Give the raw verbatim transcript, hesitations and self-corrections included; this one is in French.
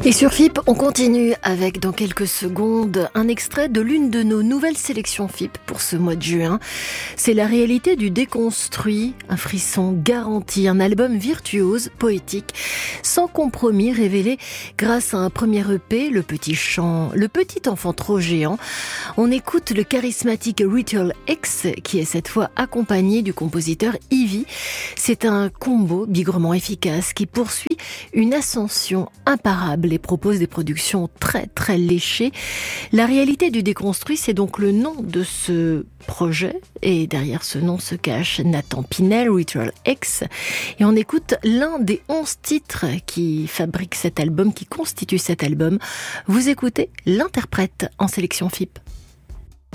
Et sur F I P, on continue avec, dans quelques secondes, un extrait de l'une de nos nouvelles sélections F I P pour ce mois de juin. C'est la réalité du déconstruit, un frisson garanti, un album virtuose, poétique, sans compromis, révélé grâce à un premier E P, Le Petit Chant, Le Petit Enfant Trop Géant. On écoute le charismatique Ritual X, qui est cette fois accompagné du compositeur Ivy. C'est un combo bigrement efficace qui poursuit une ascension imparable et propose des productions très très léchées. La réalité du déconstruit, c'est donc le nom de ce projet, et derrière ce nom se cache Nathan Pinel, Ritual X, et on écoute l'un des onze titres qui fabriquent cet album, qui constituent cet album. Vous écoutez l'interprète en sélection F I P.